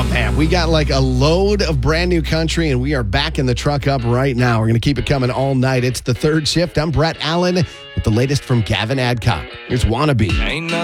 Oh, man, we got like a load of brand new country, and we are backing the truck up right now. We're going to keep it coming all night. It's the third shift. I'm Brett Allen with the latest from Gavin Adcock. Here's Wannabe. Ain't